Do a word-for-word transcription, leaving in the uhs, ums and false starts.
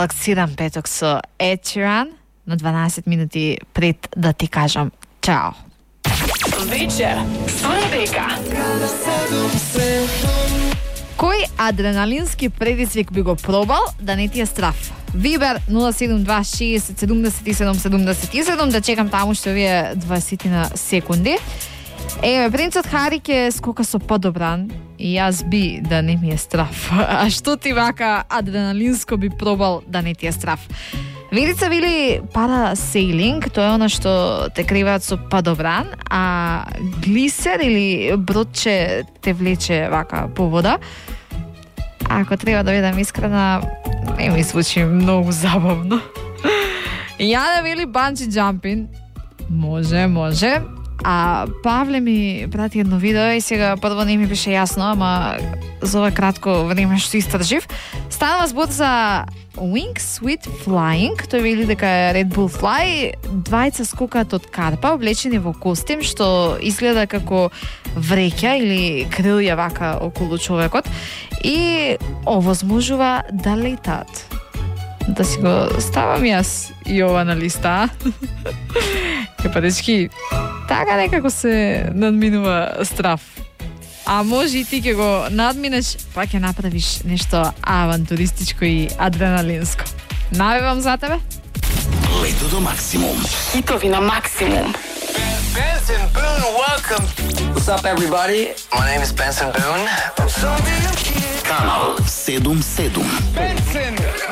релаксиран петок со Ed Sheeran на дванаесет минути пред да ти кажам чао. Вечер со Ребека. Кој адреналински предизвик би го пробал да не ти е страф? Вибер нула седум два шест седумдесет и седум седумдесет и седум, да чекам таму што вие дваесет на секунди. Еве, принцот Хари ќе скока со подобран и јас би да не ми е страф. А што ти вака адреналинско би пробал да не ти е страф? Видица вели парасейлинг, тоа е она што те криваат со падобран, а глисер или бродче те влече вака по вода. Ако треба да бидам искрена, не ми звучи многу забавно. Ја да вели банджи джампин, може, може. А Павле ми прати едно видео и сега прво не ми беше јасно, ама за ова кратко време што истражив, станува збор за Wings with Flying. Тој вели дека е Red Bull Fly, двајца скокаат од карпа, облечени во костим што изгледа како вреќа или крилја вака околу човекот и овозможува да летаат. Да си го ставам јас и ова на листа. Епа дечки, така некако се надминува страф. А може и ти ќе го надминеш, па ќе направиш нешто авантуристичко и адреналинско. Навивам за тебе. Лето до максимум. Хитови на максимум. Benson Boone, welcome. What's up, everybody? My name is Benson Boone. Канал седум седум. Benson!